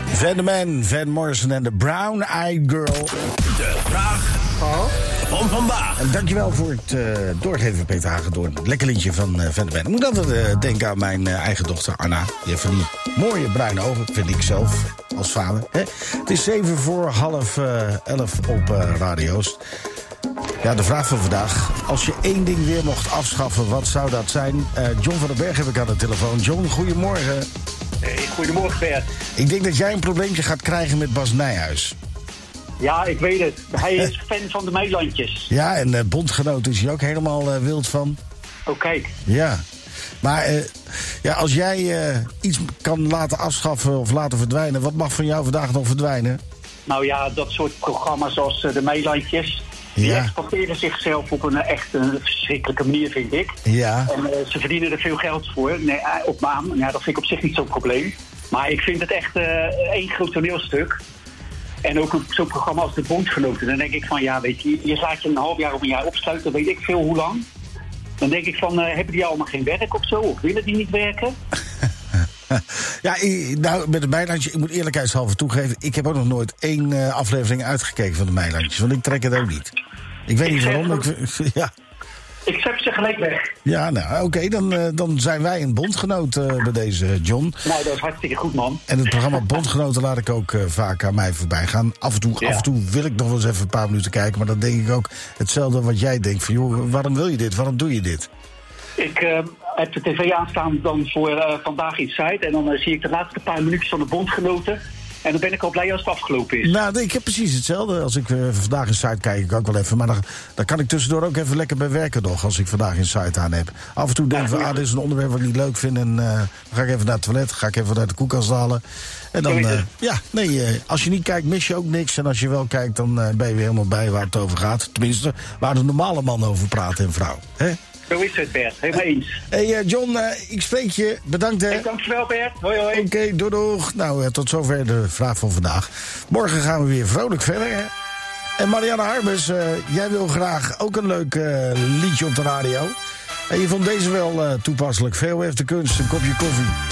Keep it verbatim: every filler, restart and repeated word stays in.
Van de Man, Van Morrison en de Brown Eyed Girl. De vraag van vandaag. En dankjewel voor het uh, doorgeven, Peter Hagedorn. Lekker liedje van uh, Van de Man. Ik moet altijd uh, denken aan mijn uh, eigen dochter Anna. Die heeft van die mooie bruine ogen, vind ik zelf, als vader. Hè? Het is zeven voor half uh, elf op uh, radio's. Ja, de vraag van vandaag. Als je één ding weer mocht afschaffen, wat zou dat zijn? Uh, John van den Berg heb ik aan de telefoon. John, goedemorgen. Hey, goedemorgen, Bert. Ik denk dat jij een probleempje gaat krijgen met Bas Nijhuis. Ja, ik weet het. Hij is fan van de Meilandjes. Ja, en uh, bondgenoot is hij ook helemaal uh, wild van. Oh, kijk. Ja. Maar uh, ja, als jij uh, iets kan laten afschaffen of laten verdwijnen, wat mag van jou vandaag nog verdwijnen? Nou ja, dat soort programma's als uh, de Meilandjes, die Ja. exporteren zichzelf op een uh, echt een verschrikkelijke manier, vind ik. Ja. En uh, ze verdienen er veel geld voor, nee, uh, op maan. Ja, dat vind ik op zich niet zo'n probleem. Maar ik vind het echt uh, één groot toneelstuk. En ook zo'n programma als de Bondgenoten. Dan denk ik van, ja, weet je, je laat je een half jaar of een jaar opsluiten, weet ik veel hoe lang. Dan denk ik van, uh, hebben die allemaal geen werk of zo? Of willen die niet werken? Ja, ik, nou, met de Meilandjes, ik moet eerlijkheidshalve toegeven, ik heb ook nog nooit één uh, aflevering uitgekeken van de Meilandjes. Want ik trek het ook niet. Ik weet Ik niet zeg waarom. ook- Ik, ja, Ik zet ze gelijk weg. ja nou, oké, okay, dan, uh, dan zijn wij een bondgenoot uh, bij deze, John. Nou, dat is hartstikke goed, man. En het programma Bondgenoten laat ik ook uh, vaak aan mij voorbij gaan. Af en, toe, Ja. af en toe wil ik nog wel eens even een paar minuten kijken. Maar dan denk ik ook hetzelfde wat jij denkt. Van, joh, waarom wil je dit? Waarom doe je dit? Ik uh, heb de tv aanstaan dan voor uh, Vandaag Inside. En dan uh, zie ik de laatste paar minuutjes van de Bondgenoten. En dan ben ik al blij als het afgelopen is. Nou, ik heb precies hetzelfde. Als ik uh, Vandaag in Site kijk, ik ook wel even. Maar dan, dan kan ik tussendoor ook even lekker bij werken nog. Als ik Vandaag in Site aan heb. Af en toe denk ik van, ah, dit is een onderwerp wat ik niet leuk vind. En uh, dan ga ik even naar het toilet. Ga ik even naar de koelkast halen. En dan, uh, ja, nee, uh, als je niet kijkt, mis je ook niks. En als je wel kijkt, dan uh, ben je weer helemaal bij waar het over gaat. Tenminste, waar de normale man over praat en vrouw. Hè? Zo is het, Bert. Helemaal eens. Hé, hey, uh, John, uh, ik spreek je. Bedankt, hè. Hey, dankjewel, Bert. Hoi, hoi. Oké, okay, doei, doeg. Nou, uh, tot zover de vraag van vandaag. Morgen gaan we weer vrolijk verder, hè. En Marianne Harmes, uh, jij wil graag ook een leuk uh, liedje op de radio. En je vond deze wel uh, toepasselijk. V O F de kunst, een kopje koffie.